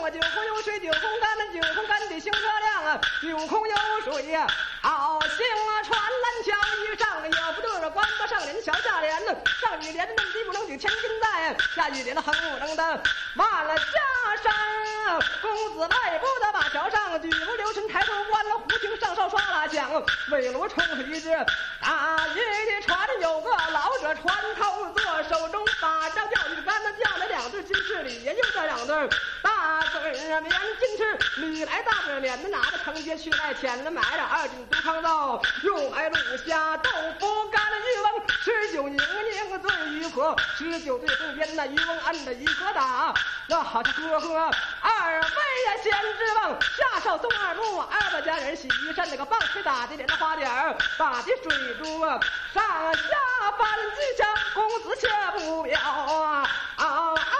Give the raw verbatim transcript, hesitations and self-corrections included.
啊，九空有水，九空干了，九空干的行车辆啊，九空有水呀，好行啊，穿蓝桥一上也不对，关不上连桥下连呢，上雨连的地不能顶千斤担，下雨连的横不能担，万了下山，公子迈步的把桥上，举步留神抬头观了，胡琴上哨刷拉响，尾罗冲是一只大鱼的船，有个老者船头坐，手中把招叫一杆子叫了两只金翅里也有这两对大嘴儿连金翅，里来大嘴脸的拿着承接去来钱了买了二斤毒汤肉，又买卤虾豆腐干了渔翁，十九宁宁醉渔河，十九对中间那渔翁按着一个打，那好像呵呵二位呀贤之望，下哨送二木二百家人洗衣衫，那个棒槌打的连着花点儿，打的水珠啊上下翻几枪，公子且不表啊啊